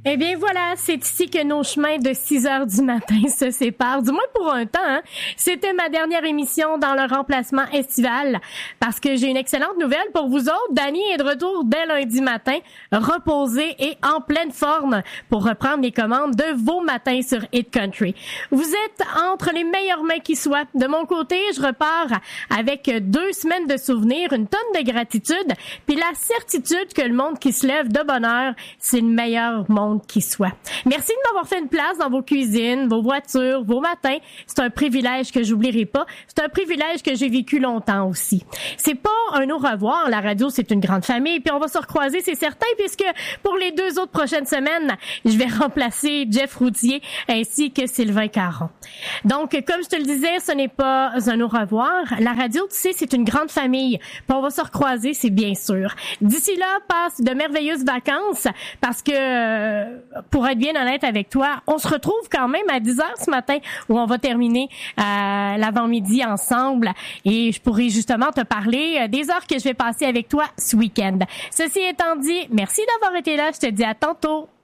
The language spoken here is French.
Eh bien voilà, c'est ici que nos chemins de 6 heures du matin se séparent, du moins pour un temps. Hein. C'était ma dernière émission dans le remplacement estival parce que j'ai une excellente nouvelle pour vous autres. Dany est de retour dès lundi matin, reposé et en pleine forme pour reprendre les commandes de vos matins sur Hit Country. Vous êtes entre les meilleures mains qui soient. De mon côté, je repars avec 2 semaines de souvenirs, une tonne de gratitude, puis la certitude que le monde qui se lève de bonne heure, c'est le meilleur monde qui soit. Merci de m'avoir fait une place dans vos cuisines, vos voitures, vos matins. C'est un privilège que j'oublierai pas. C'est un privilège que j'ai vécu longtemps aussi. C'est pas un au revoir. La radio, c'est une grande famille. Puis on va se recroiser, c'est certain, puisque pour les 2 autres prochaines semaines, je vais remplacer Jeff Routier ainsi que Sylvain Caron. Donc, comme je te le disais, ce n'est pas un au revoir. La radio, tu sais, c'est une grande famille. Puis on va se recroiser, c'est bien sûr. D'ici là, passe de merveilleuses vacances parce que pour être bien honnête avec toi, on se retrouve quand même à 10 heures ce matin où on va terminer l'avant-midi ensemble et je pourrai justement te parler des heures que je vais passer avec toi ce week-end. Ceci étant dit, merci d'avoir été là. Je te dis à tantôt.